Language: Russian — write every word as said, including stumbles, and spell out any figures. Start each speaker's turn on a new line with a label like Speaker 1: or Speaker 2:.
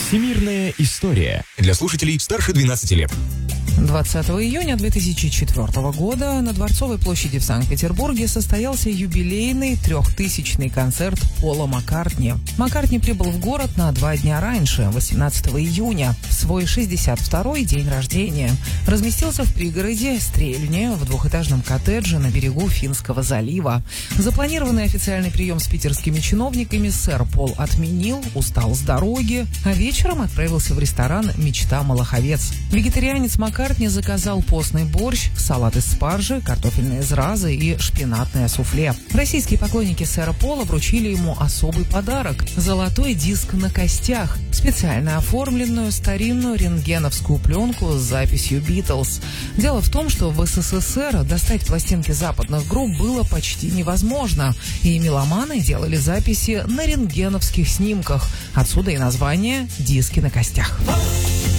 Speaker 1: Всемирная история для слушателей старше двенадцати лет.
Speaker 2: двадцатого июня две тысячи четвёртого года на Дворцовой площади в Санкт-Петербурге состоялся юбилейный трехтысячный концерт Пола Маккартни. Маккартни прибыл в город на два дня раньше, восемнадцатого июня, в свой шестьдесят второй день рождения. Разместился в пригороде Стрельне в двухэтажном коттедже на берегу Финского залива. Запланированный официальный прием с питерскими чиновниками сэр Пол отменил, устал с дороги, а вечером отправился в ресторан «Мечта Малаховец». Вегетарианец Маккартни заказал постный борщ, салат из спаржи, картофельные зразы и шпинатное суфле. Российские поклонники сэра Пола вручили ему особый подарок – золотой диск на костях, специально оформленную старинную рентгеновскую пленку с записью «Битлз». Дело в том, что в СССР достать пластинки западных групп было почти невозможно, и меломаны делали записи на рентгеновских снимках. Отсюда и название «Диски на костях».